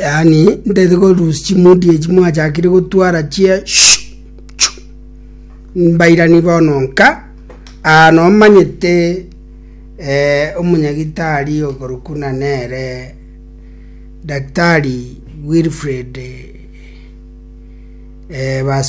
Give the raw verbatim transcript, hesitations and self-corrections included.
yani ndete ko rusi mudi ejimwa jakire gutwara chia mbaira ni bononka ano manyete eh umunyagitari ogorukuna nere daktari Wilfred eh